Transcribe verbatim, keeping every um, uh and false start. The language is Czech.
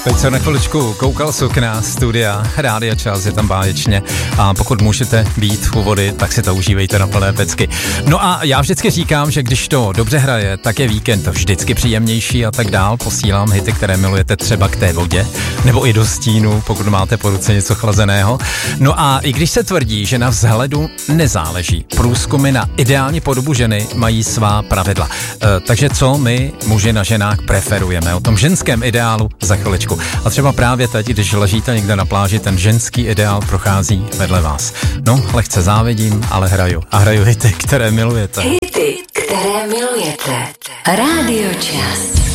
Teď jsem na chviličku koukal z okna studia, Rádia Čas, je tam báječně a pokud můžete být u vody, tak si to užívejte na plné pecky. No a já vždycky říkám, že když to dobře hraje, tak je víkend vždycky příjemnější a tak dál. Posílám hity, které milujete třeba k té vodě, nebo i do stínu, pokud máte po ruce něco chlazeného. No a i když se tvrdí, že na vzhledu nezáleží, průzkumy na ideální podobu ženy mají svá pravidla. E, takže co my muži na ženách preferujeme? O tom ženském ideálu za chviličku. A třeba právě teď, když ležíte někde na pláži, ten ženský ideál prochází vedle vás. No, lehce závidím, ale hraju. A hraju hity, které milujete. Hity, které milujete. Rádio Čas.